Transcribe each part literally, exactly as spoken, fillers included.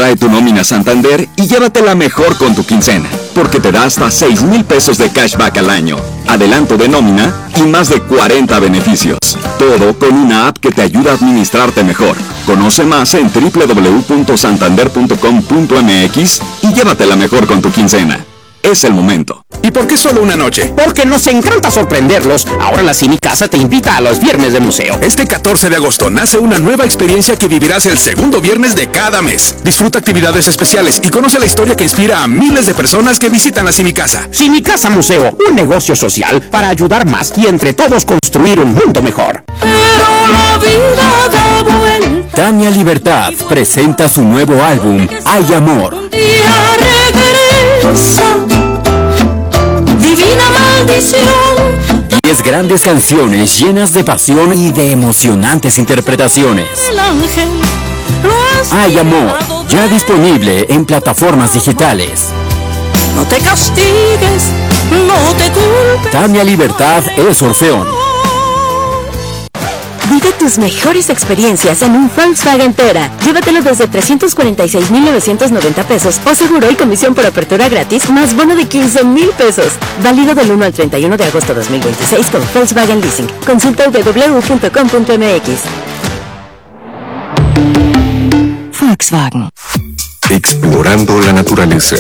Trae tu nómina Santander y llévatela mejor con tu quincena, porque te da hasta seis mil pesos de cashback al año, adelanto de nómina y más de cuarenta beneficios. Todo con una app que te ayuda a administrarte mejor. Conoce más en doble u doble u doble u punto santander punto com punto m x y llévatela mejor con tu quincena. Es el momento. ¿Y por qué solo una noche? Porque nos encanta sorprenderlos. Ahora la Cinicasa te invita a los viernes de museo. Este catorce de agosto nace una nueva experiencia que vivirás el segundo viernes de cada mes. Disfruta actividades especiales y conoce la historia que inspira a miles de personas que visitan la Cinicasa. Cinicasa Museo, un negocio social para ayudar más y entre todos construir un mundo mejor. Pero la vida da vuelta. Tania Libertad presenta su nuevo álbum, Hay Amor. Un día regresa, divina maldición. Diez grandes canciones llenas de pasión y de emocionantes interpretaciones. El ángel lo ha Hay Amor, ya disponible en plataformas digitales. No te castigues, no te culpes. Tania Libertad es Orfeón. Vive tus mejores experiencias en un Volkswagen Tera. Llévatelo desde trescientos cuarenta y seis mil novecientos noventa pesos o seguro y comisión por apertura gratis más bono de quince mil pesos. Válido del uno al treinta y uno de agosto de dos mil veintiséis con Volkswagen Leasing. Consulta w w w punto com punto m x. Volkswagen. Explorando la naturaleza.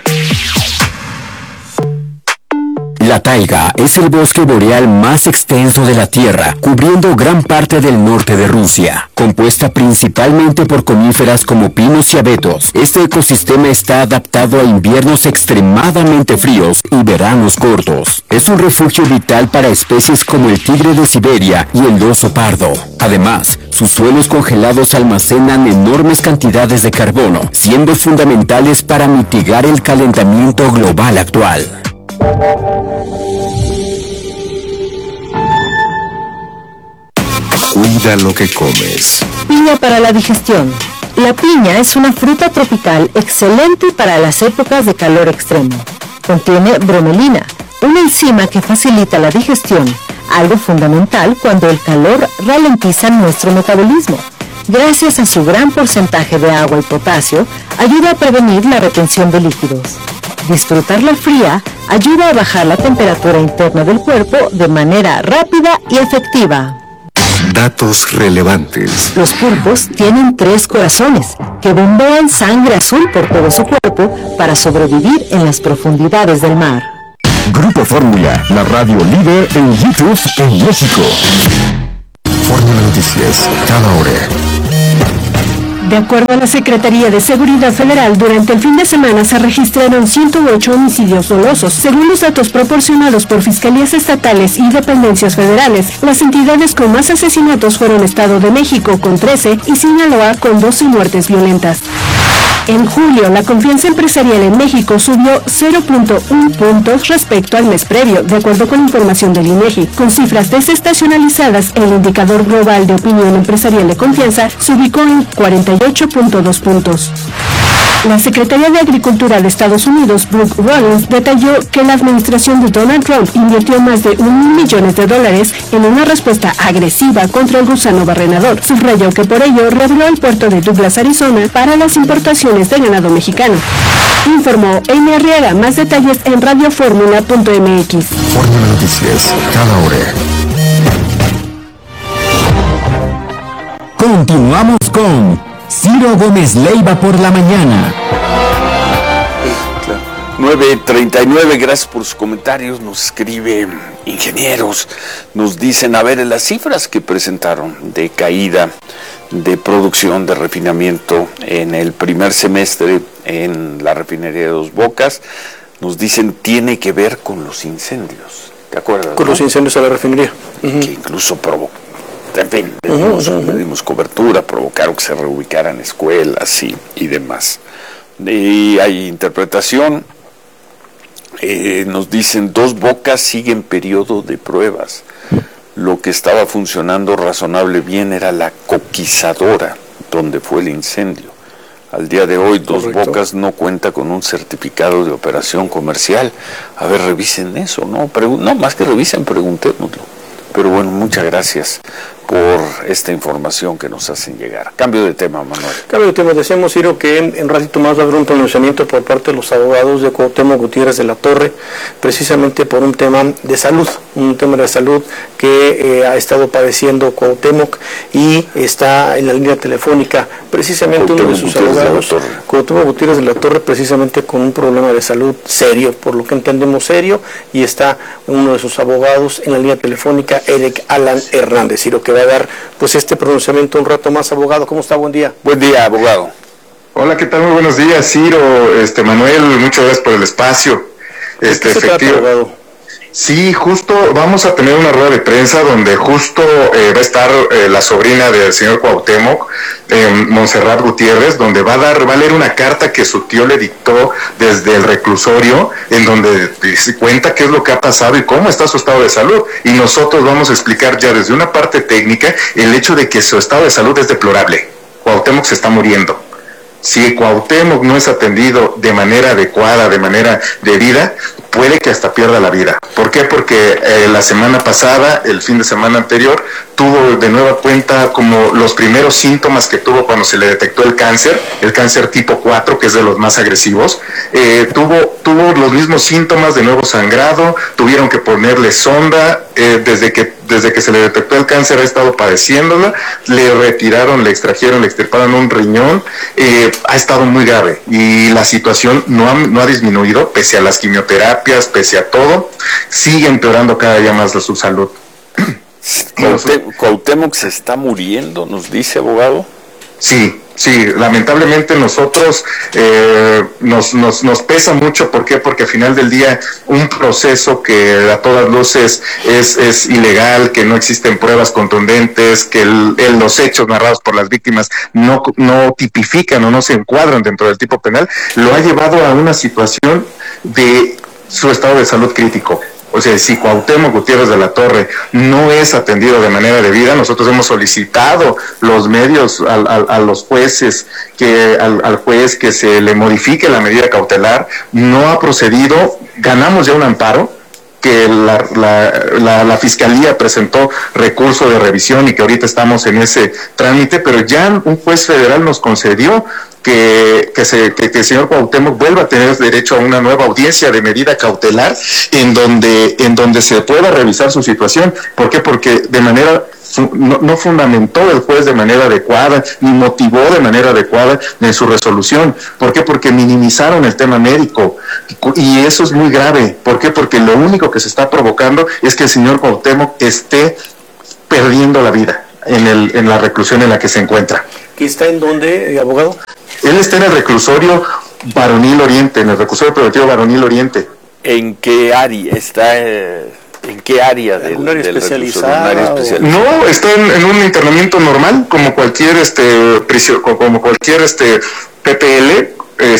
La taiga es el bosque boreal más extenso de la Tierra, cubriendo gran parte del norte de Rusia. Compuesta principalmente por coníferas como pinos y abetos, este ecosistema está adaptado a inviernos extremadamente fríos y veranos cortos. Es un refugio vital para especies como el tigre de Siberia y el oso pardo. Además, sus suelos congelados almacenan enormes cantidades de carbono, siendo fundamentales para mitigar el calentamiento global actual. Cuida lo que comes. Piña para la digestión. La piña es una fruta tropical excelente para las épocas de calor extremo. Contiene bromelina, una enzima que facilita la digestión, algo fundamental cuando el calor ralentiza nuestro metabolismo. Gracias a su gran porcentaje de agua y potasio, ayuda a prevenir la retención de líquidos. Disfrutarla fría ayuda a bajar la temperatura interna del cuerpo de manera rápida y efectiva. Datos relevantes. Los pulpos tienen tres corazones que bombean sangre azul por todo su cuerpo para sobrevivir en las profundidades del mar. Grupo Fórmula, la radio líder en YouTube en México. Fórmula Noticias, cada hora. De acuerdo a la Secretaría de Seguridad Federal, durante el fin de semana se registraron ciento ocho homicidios dolosos. Según los datos proporcionados por fiscalías estatales y dependencias federales, las entidades con más asesinatos fueron Estado de México con trece y Sinaloa con doce muertes violentas. En julio, la confianza empresarial en México subió cero punto uno puntos respecto al mes previo, de acuerdo con información del INEGI. Con cifras desestacionalizadas, el indicador global de opinión empresarial de confianza se ubicó en cuarenta y ocho punto dos puntos. La Secretaría de Agricultura de Estados Unidos, Brooke Rollins, detalló que la administración de Donald Trump invirtió más de un mil millones de dólares en una respuesta agresiva contra el gusano barrenador. Subrayó que por ello reabrió el puerto de Douglas, Arizona, para las importaciones de ganado mexicano. Informó Amy Arriaga. Más detalles en radioformula punto m x. Fórmula Noticias, cada hora. Continuamos con Ciro Gómez Leiva por la mañana. nueve treinta y nueve, gracias por sus comentarios. Nos escribe ingenieros, nos dicen, a ver, en las cifras que presentaron de caída de producción de refinamiento en el primer semestre en la refinería de Dos Bocas, nos dicen tiene que ver con los incendios. ¿Te acuerdas? Con ¿no? los incendios a la refinería. Uh-huh. Que incluso provocó. En fin, le dimos, uh-huh, uh-huh. le dimos cobertura, provocaron que se reubicaran escuelas y, y demás. Y hay interpretación, eh, nos dicen, Dos Bocas sigue en periodo de pruebas. Lo que estaba funcionando razonable bien era la coquizadora, donde fue el incendio. Al día de hoy, Dos Correcto. Bocas no cuenta con un certificado de operación comercial. A ver, revisen eso, ¿no? Pregu- no, más que revisen, preguntémoslo. Pero bueno, muchas gracias por esta información que nos hacen llegar. Cambio de tema, Manuel. Cambio de tema. Decíamos, Ciro, que en, en ratito más va a haber un pronunciamiento por parte de los abogados de Cuauhtémoc Gutiérrez de la Torre, precisamente por un tema de salud, un tema de salud que eh, ha estado padeciendo Cuauhtémoc y está en la línea telefónica, precisamente Cuauhtémoc uno de sus Gutiérrez abogados, de Cuauhtémoc Gutiérrez de la Torre, precisamente con un problema de salud serio, por lo que entendemos serio, y está uno de sus abogados en la línea telefónica, Eric Alan Hernández, y lo que va a dar pues este pronunciamiento un rato más. Abogado, ¿cómo está? Buen día. Buen día, abogado. Hola, ¿qué tal? Muy buenos días, Ciro, este Manuel, muchas gracias por el espacio. Este, ¿Qué se trata, abogado? Sí, justo vamos a tener una rueda de prensa donde justo eh, va a estar eh, la sobrina del señor Cuauhtémoc, eh, Montserrat Gutiérrez, donde va a dar, va a leer una carta que su tío le dictó desde el reclusorio, en donde se cuenta qué es lo que ha pasado y cómo está su estado de salud. Y nosotros vamos a explicar ya desde una parte técnica el hecho de que su estado de salud es deplorable. Cuauhtémoc se está muriendo. Si Cuauhtémoc no es atendido de manera adecuada, de manera debida, puede que hasta pierda la vida. ¿Por qué? Porque eh, la semana pasada, el fin de semana anterior, tuvo de nueva cuenta como los primeros síntomas que tuvo cuando se le detectó el cáncer, el cáncer tipo cuatro, que es de los más agresivos. Eh, tuvo, tuvo los mismos síntomas, de nuevo sangrado, tuvieron que ponerle sonda, eh, desde que desde que se le detectó el cáncer ha estado padeciéndola, le retiraron, le extrajeron, le extirparon un riñón, eh, ha estado muy grave y la situación no ha, no ha disminuido, pese a las quimioterapias, pese a todo, sigue empeorando cada día más su salud. Cuauhtémoc, Cuauhtémoc se está muriendo, nos dice, abogado. Sí, sí, lamentablemente nosotros eh, nos, nos, nos pesa mucho. ¿Por qué? Porque al final del día un proceso que a todas luces es, es ilegal, que no existen pruebas contundentes, que el, el, los hechos narrados por las víctimas no, no tipifican o no se encuadran dentro del tipo penal, lo ha llevado a una situación de su estado de salud crítico. O sea, si Cuauhtémoc Gutiérrez de la Torre no es atendido de manera debida, nosotros hemos solicitado los medios a, a, a los jueces, que al, al juez que se le modifique la medida cautelar, no ha procedido, ganamos ya un amparo, que la, la, la, la Fiscalía presentó recurso de revisión y que ahorita estamos en ese trámite, pero ya un juez federal nos concedió que, que, se, que, que el señor Cuauhtémoc vuelva a tener derecho a una nueva audiencia de medida cautelar en donde, en donde se pueda revisar su situación. ¿Por qué? Porque de manera... No, no fundamentó el juez de manera adecuada, ni motivó de manera adecuada en su resolución. ¿Por qué? Porque minimizaron el tema médico. Y eso es muy grave. ¿Por qué? Porque lo único que se está provocando es que el señor Cuauhtémoc esté perdiendo la vida en, el, en la reclusión en la que se encuentra. ¿Qué está en dónde, abogado? Él está en el reclusorio Varonil Oriente, en el reclusorio preventivo Varonil Oriente. ¿En qué área está? Eh... ¿En qué área del, ¿Un área del especializada? área especializada? No, está en, en un internamiento normal, como cualquier este prisión, como cualquier este P P L,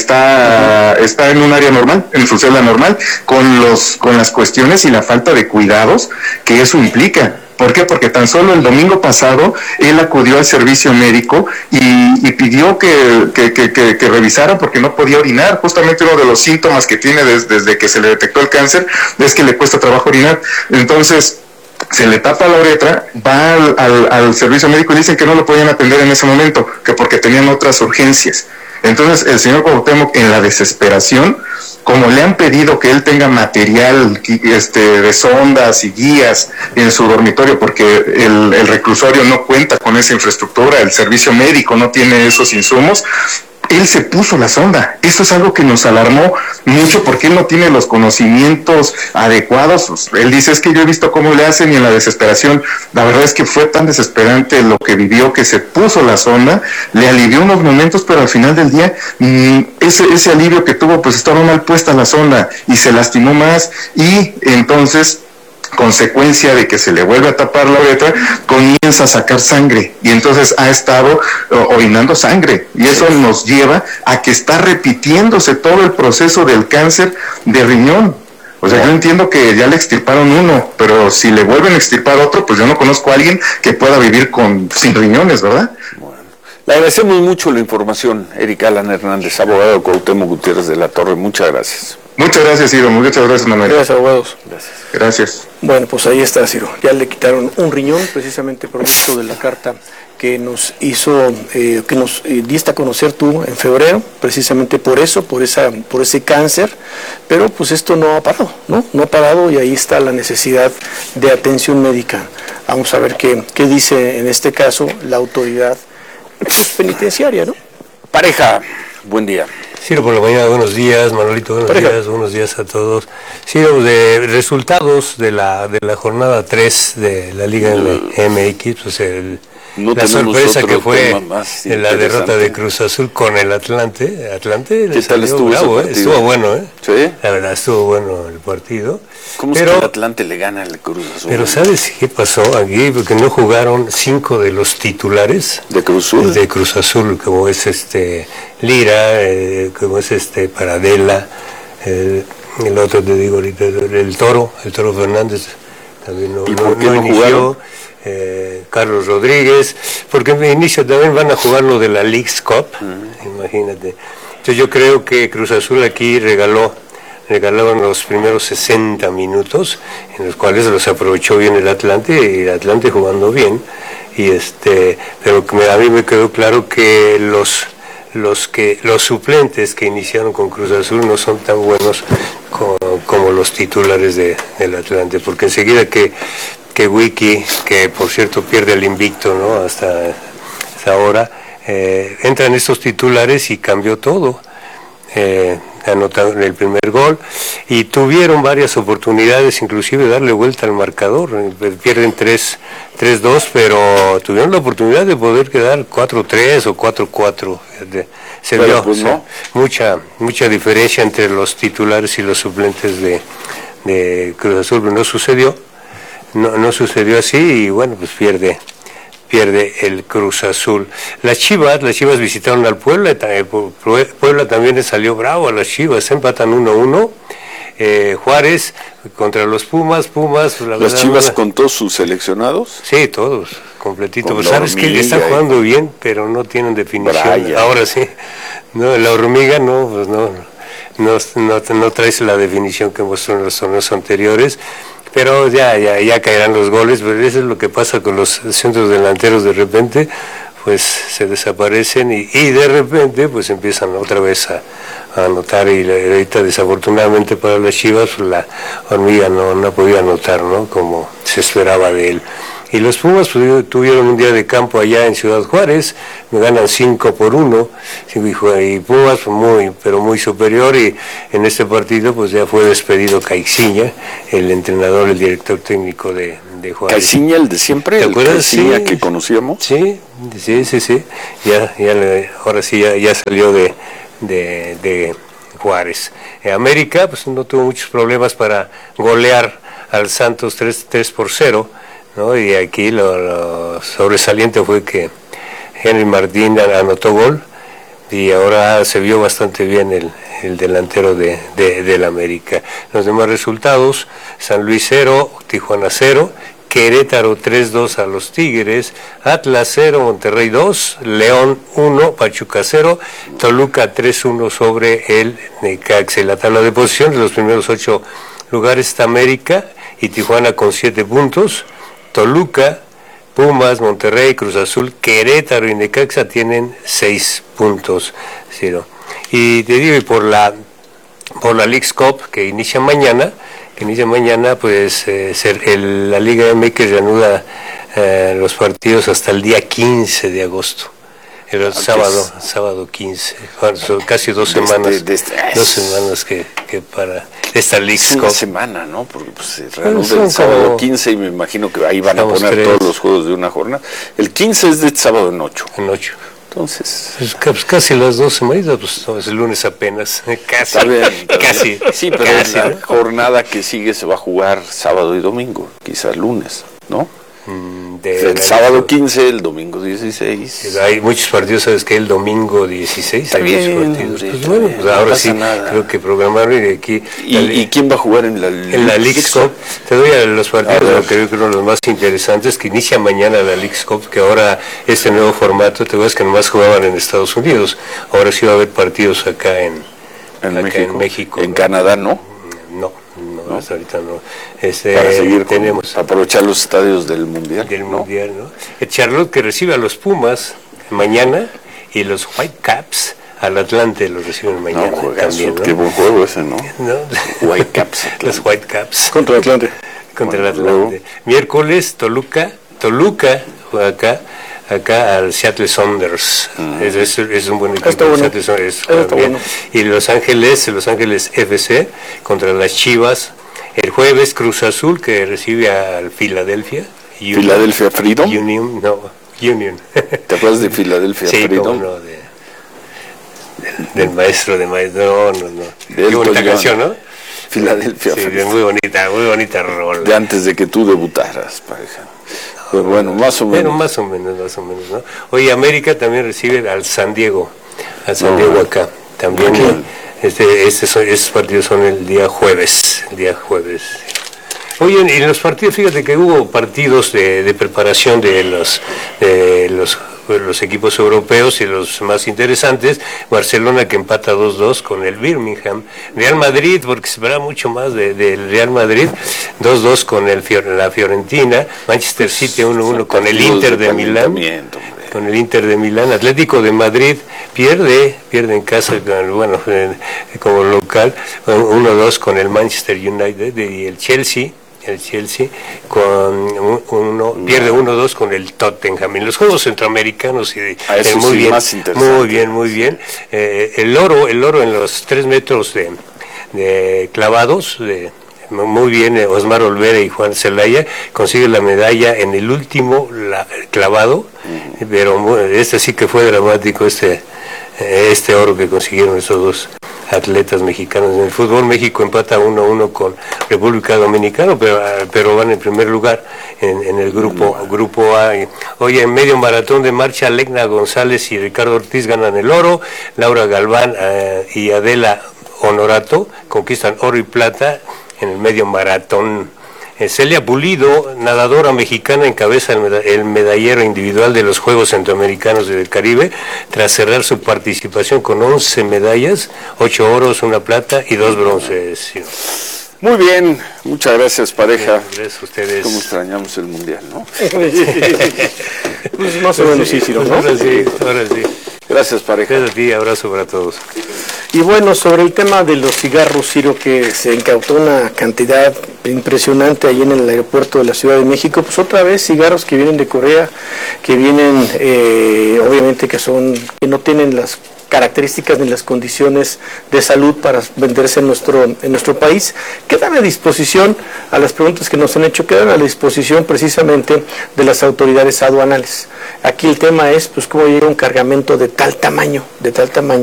está uh-huh. está en un área normal, en su celda normal, con los con las cuestiones y la falta de cuidados que eso implica. ¿Por qué? Porque tan solo el domingo pasado él acudió al servicio médico y, y pidió que, que, que, que, que revisaran porque no podía orinar. Justamente uno de los síntomas que tiene desde, desde que se le detectó el cáncer es que le cuesta trabajo orinar. Entonces se le tapa la uretra, va al, al, al servicio médico y dicen que no lo podían atender en ese momento, que porque tenían otras urgencias. Entonces el señor Cuauhtémoc, en la desesperación, como le han pedido que él tenga material este, de sondas y guías en su dormitorio, porque el, el reclusorio no cuenta con esa infraestructura, el servicio médico no tiene esos insumos, él se puso la sonda. Eso es algo que nos alarmó mucho porque él no tiene los conocimientos adecuados. Él dice, es que yo he visto cómo le hacen y en la desesperación, la verdad es que fue tan desesperante lo que vivió que se puso la sonda, le alivió unos momentos, pero al final del día mmm, ese, ese alivio que tuvo, pues estaba mal puesta la sonda y se lastimó más y entonces... consecuencia de que se le vuelve a tapar la uretra, comienza a sacar sangre y entonces ha estado uh, orinando sangre y eso nos lleva a que está repitiéndose todo el proceso del cáncer de riñón. O sea, yo entiendo que ya le extirparon uno, pero si le vuelven a extirpar otro, pues yo no conozco a alguien que pueda vivir con sin riñones, ¿verdad? Bueno, le agradecemos mucho la información, Eric Alan Hernández, abogado de Cuauhtémoc Gutiérrez de la Torre. Muchas gracias. Muchas gracias, Ciro. Muchas gracias, Manuel. Gracias, abogados. Gracias. Gracias. Bueno, pues ahí está, Ciro. Ya le quitaron un riñón precisamente por esto de la carta que nos hizo, eh, que nos eh, diste a conocer tú en febrero, precisamente por eso, por esa, por ese cáncer, pero pues esto no ha parado, ¿no? No ha parado y ahí está la necesidad de atención médica. Vamos a ver qué, qué dice en este caso la autoridad penitenciaria, ¿no? Pareja, buen día. Ciro por la mañana, buenos días, Manolito, buenos Pareja. días, buenos días a todos. Ciro, de resultados de la de la jornada tres de la Liga M X, pues el No la sorpresa que fue en la derrota de Cruz Azul con el Atlante. Atlante ¿Qué tal estuvo bravo, ese eh? Estuvo bueno, ¿eh? ¿Sí? La verdad, estuvo bueno el partido. ¿Cómo pero, es que el Atlante le gana al Cruz Azul? Pero ¿sabes qué pasó aquí? Porque no jugaron cinco de los titulares de Cruz Azul, de Cruz Azul como es este Lira, eh, como es este Paradela, eh, el otro te digo ahorita, el Toro, el Toro Fernández también no, ¿Y no, por qué no, no inició. jugaron? Eh, Carlos Rodríguez, porque en inicio también van a jugar lo de la Leagues Cup, uh-huh. Imagínate. Entonces yo creo que Cruz Azul aquí regaló, regalaron los primeros sesenta minutos, en los cuales los aprovechó bien el Atlante, y el Atlante jugando bien, y este, pero a mí me quedó claro que los los que los suplentes que iniciaron con Cruz Azul no son tan buenos como, como los titulares de, del Atlante, porque enseguida que que Wiki, que por cierto pierde el invicto, ¿no? Hasta, hasta ahora, eh, entran estos titulares y cambió todo. Eh, anotaron el primer gol y tuvieron varias oportunidades, inclusive darle vuelta al marcador. Pierden tres dos, pero tuvieron la oportunidad de poder quedar cuatro tres o cuatro cuatro. Se pero vio pues no. o sea, mucha mucha diferencia entre los titulares y los suplentes de, de Cruz Azul, pero no sucedió. No, no sucedió así y bueno, pues pierde pierde el Cruz Azul. Las Chivas, las Chivas visitaron al Puebla, Puebla también le salió bravo a las Chivas, empatan uno uno. Eh, Juárez contra los Pumas, Pumas... La ¿Las verdad, Chivas una... con todos sus seleccionados? Sí, todos, completito. Pues sabes que hormiga, están jugando eh. bien, pero no tienen definición. Brian. Ahora sí, no, la hormiga no, pues no, no, no, no traes la definición que mostró en los torneos anteriores. Pero ya, ya, ya caerán los goles, pero eso es lo que pasa con los centros delanteros, de repente pues se desaparecen y, y de repente pues empiezan otra vez a, a anotar y ahorita desafortunadamente para las Chivas pues, la hormiga no, no podía anotar, ¿no? Como se esperaba de él. Y los Pumas pues, tuvieron un día de campo allá en Ciudad Juárez, me ganan cinco por uno, y Pumas pues, muy, pero muy superior, y en este partido pues ya fue despedido Caixinha, el entrenador, el director técnico de, de Juárez. ¿Caixinha, el de siempre? ¿Te el acuerdas? Caixinha Sí, que conocíamos. Sí, sí, sí, sí, ya, ya le, ahora sí ya, ya salió de, de, de Juárez. En América pues no tuvo muchos problemas para golear al Santos tres por cero, ¿no? Y aquí lo, lo sobresaliente fue que Henry Martín anotó gol y ahora se vio bastante bien el, el delantero de, de, del América. Los demás resultados: San Luis cero, Tijuana cero, Querétaro tres dos a los Tigres, Atlas cero, Monterrey dos, León uno, Pachuca cero, Toluca tres uno sobre el Necaxa. En la tabla de posiciones, los primeros ocho lugares está América y Tijuana con siete puntos. Toluca, Pumas, Monterrey, Cruz Azul, Querétaro y Necaxa tienen seis puntos, Ciro. Y te digo, y por la por la Leagues Cup que inicia mañana, que inicia mañana, pues eh, ser, el, la Liga M X reanuda eh, los partidos hasta el día quince de agosto. El Antes, sábado, sábado quince, bueno, son casi dos semanas, de este, de este, dos semanas que, que para esta Leagues Cup. Una semana, ¿no? Porque pues, se reanuda el sábado quince y me imagino que ahí van a poner tres. Todos los juegos de una jornada. El quince es de este sábado en ocho. En ocho. Entonces, pues, pues casi las dos semanas, pues no, es el lunes apenas, casi, está bien, está casi. Bien. Sí, pero casi, la ¿no? jornada que sigue se va a jugar sábado y domingo, quizás lunes, ¿no? De el sábado quince, el domingo dieciséis. Hay muchos partidos, ¿sabes qué? El domingo dieciséis. Está hay bien, muchos partidos. Sí, pues bueno, pues no ahora sí, nada. Creo que programaron y aquí. ¿Y, la, ¿Y quién va a jugar en la En la Leagues Cup? Te doy a los partidos, a lo que creo que uno de los más interesantes, que inicia mañana la Leagues Cup, que ahora este nuevo formato, te ves que nomás jugaban en Estados Unidos, ahora sí va a haber partidos acá en, En acá México. en México. En ¿no? Canadá, ¿no? No, no, ¿no? Hasta ahorita no. Este, Para seguir con, tenemos aprovechar los estadios del Mundial. del ¿no? Mundial, ¿no? El Charlotte que recibe a los Pumas mañana y los Whitecaps al Atlante los reciben mañana. No, juegazo, también, ¿no? qué buen juego ese, ¿no? ¿No? Whitecaps. Los Whitecaps. Contra el Atlante. Contra Bueno, el Atlante. luego. Miércoles, Toluca, Toluca juega acá, acá al Seattle Sounders. Mm. Es, es, es un buen equipo. Está bueno. Seattle Sounders, Está juega bien. bueno. Y Los Ángeles, Los Ángeles F C contra las Chivas. El jueves, Cruz Azul que recibe al Filadelfia. Union. Filadelfia Freedom. Union, no, Union. ¿Te acuerdas de Filadelfia Sí, Freedom? cómo no, de, del, del maestro de maestro. No, no, no. De Qué Elton bonita John. canción, ¿no? Filadelfia Sí, Freedom. muy bonita, muy bonita rola. De antes de que tú debutaras, pareja. Pues bueno, más o menos. Bueno, más o menos, más o menos, ¿no? Oye, América también recibe al San Diego, al San No, Diego bueno. acá. También Ok. este, este son, estos partidos son el día jueves, el día jueves. Oye, y en los partidos, fíjate que hubo partidos de, de preparación de los, de los los equipos europeos y los más interesantes. Barcelona que empata dos dos con el Birmingham. Real Madrid, porque se espera mucho más del de, de Real Madrid, dos dos con el Fior, la Fiorentina. Manchester City uno uno con el Inter de, de Milán. Con el Inter de Milán. Atlético de Madrid pierde, pierde en casa, bueno, como local, uno dos con el Manchester United. Y el Chelsea el Chelsea con uno, pierde uno dos con el Tottenham. En los Juegos Centroamericanos, y, eh, muy, sí, bien, más muy bien, muy bien. Eh, el oro, el oro en los tres metros de, de clavados, de, muy bien, eh, Osmar Olvera y Juan Zelaya consigue la medalla en el último la, clavado, uh-huh. pero este sí que fue dramático, este, este oro que consiguieron esos dos atletas mexicanos. En el fútbol, México empata uno a uno con República Dominicana, pero, pero van en primer lugar en, en el grupo no. grupo A. Oye, en medio maratón de marcha, Legna González y Ricardo Ortiz ganan el oro, Laura Galván uh, y Adela Honorato conquistan oro y plata en el medio maratón. Celia Pulido, nadadora mexicana, encabeza el, meda- el medallero individual de los Juegos Centroamericanos del Caribe, tras cerrar su participación con once medallas, ocho oros, una plata y dos bronces. Muy bien, muchas gracias, pareja. Gracias a ustedes. Cómo extrañamos el Mundial, ¿no? Pues más o menos sí, sí, ¿no? Ahora sí, ahora sí. Gracias, pareja. Gracias a ti, abrazo para todos. Y bueno, sobre el tema de los cigarros, Ciro, que se incautó una cantidad impresionante ahí en el aeropuerto de la Ciudad de México, pues otra vez cigarros que vienen de Corea, que vienen, eh, obviamente que son, que no tienen las características ni las condiciones de salud para venderse en nuestro en nuestro país. Quedan a disposición, a las preguntas que nos han hecho, quedan a la disposición precisamente de las autoridades aduanales. Aquí el tema es, pues, cómo llega un cargamento de tal tamaño, de tal tamaño,